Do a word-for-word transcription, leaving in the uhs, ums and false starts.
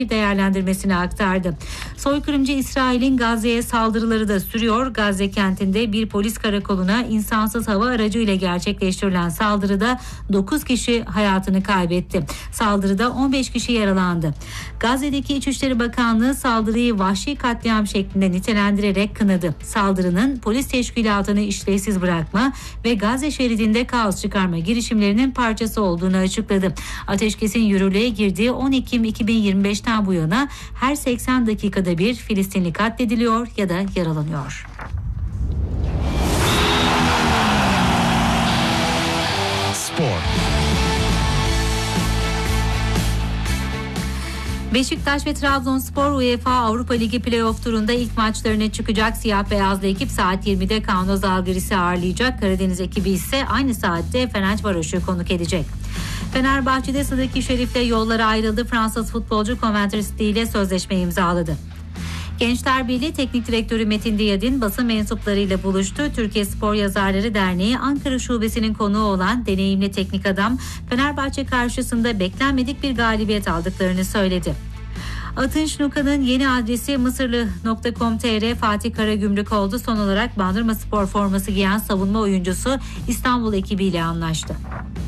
değerlendirmesini aktardı. Soykırımcı İsrail'in Gazze'ye saldırıları da sürüyor. Gazze kentinde bir polis karakoluna insansız hava aracıyla gerçekleştirilen saldırıda dokuz kişi hayatını kaybetti. Saldırıda on beş kişi yaralandı. Gazze'deki İçişleri Bakanlığı saldırıyı vahşi katliam şeklinde nitelendirerek kınadı. Saldırının polis teşkilatını işlevsiz bırakma ve Gazze şeridinde kaos çıkarma girişimlerinin parçası olduğunu açıkladı. Ateşkesin yürürlüğe girdiği on Ekim iki bin yirmi beşten bu yana her seksen dakikada bir Filistinli katlediliyor ya da yaralanıyor. Spor. Beşiktaş ve Trabzonspor UEFA Avrupa Ligi Playoff turunda ilk maçlarına çıkacak. Siyah beyazlı ekip saat yirmide Kaunas Žalgiris'i ağırlayacak. Karadeniz ekibi ise aynı saatte Fenerbahçe'yi konuk edecek. Fenerbahçe'de Sıdıki Şerif'le yollara ayrıldı. Fransız futbolcu Coventry City ile sözleşme imzaladı. Gençler Birliği Teknik Direktörü Metin Diyadin basın mensuplarıyla buluştu. Türkiye Spor Yazarları Derneği Ankara Şubesi'nin konuğu olan deneyimli teknik adam Fenerbahçe karşısında beklenmedik bir galibiyet aldıklarını söyledi. Atın Şnuka'nın yeni adresi mısırlı nokta com nokta tr Fatih Karagümrük oldu. Son olarak Bandırmaspor forması giyen savunma oyuncusu İstanbul ekibiyle anlaştı.